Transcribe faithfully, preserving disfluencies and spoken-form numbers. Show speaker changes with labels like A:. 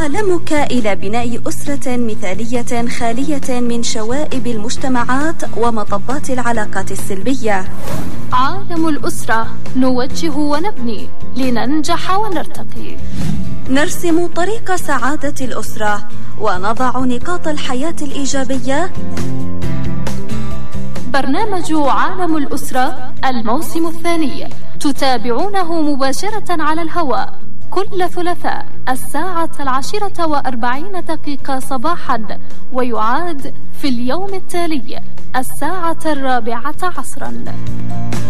A: عالمك إلى بناء أسرة مثالية خالية من شوائب المجتمعات ومطبات العلاقات السلبية.
B: عالم الأسرة، نوجه ونبني لننجح ونرتقي.
A: نرسم طريق سعادة الأسرة ونضع نقاط الحياة الإيجابية.
B: برنامج عالم الأسرة الموسم الثاني تتابعونه مباشرة على الهواء كل ثلاثاء الساعة العاشرة وأربعين دقيقة صباحا، ويعاد في اليوم التالي الساعة الرابعة عصرا.